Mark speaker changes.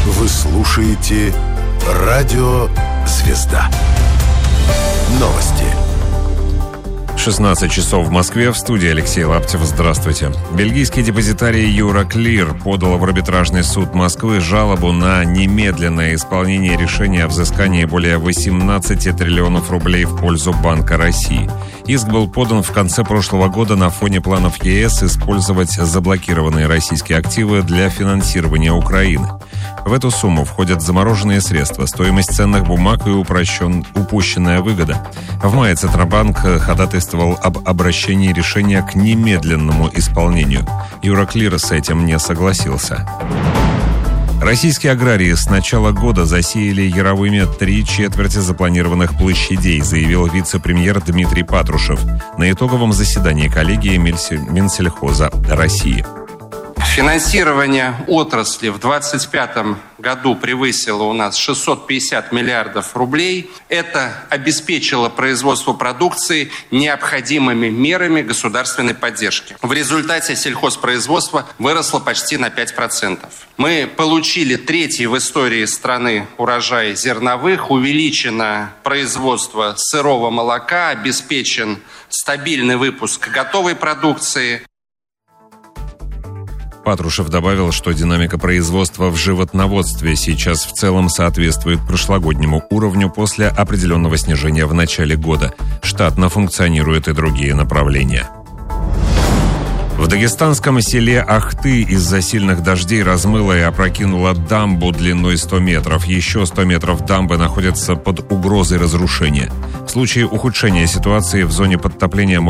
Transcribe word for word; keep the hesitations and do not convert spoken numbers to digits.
Speaker 1: Вы слушаете «Радио Звезда». Новости.
Speaker 2: шестнадцать часов в Москве. В студии Алексей Лаптев. Здравствуйте. Бельгийский депозитарий Euroclear подал в арбитражный суд Москвы жалобу на немедленное исполнение решения о взыскании более восемнадцати триллионов рублей в пользу Банка России. Иск был подан в конце прошлого года на фоне планов ЕС использовать заблокированные российские активы для финансирования Украины. В эту сумму входят замороженные средства, стоимость ценных бумаг и упрощен... упущенная выгода. В мае Центробанк ходатайствовал об обращении решения к немедленному исполнению. Euroclear с этим не согласился. Российские аграрии с начала года засеяли яровыми три четверти запланированных площадей, заявил вице-премьер Дмитрий Патрушев на итоговом заседании коллегии Минсельхоза России.
Speaker 3: Финансирование отрасли в двадцать пятом году превысило у нас шестьсот пятьдесят миллиардов рублей. Это обеспечило производство продукции необходимыми мерами государственной поддержки. В результате сельхозпроизводство выросло почти на пять процентов. Мы получили третий в истории страны урожай зерновых, увеличено производство сырого молока, обеспечен стабильный выпуск готовой продукции.
Speaker 2: Патрушев добавил, что динамика производства в животноводстве сейчас в целом соответствует прошлогоднему уровню после определенного снижения в начале года. Штатно функционируют и другие направления. В дагестанском селе Ахты из-за сильных дождей размыло и опрокинуло дамбу длиной сто метров. Еще сто метров дамбы находятся под угрозой разрушения. В случае ухудшения ситуации в зоне подтопления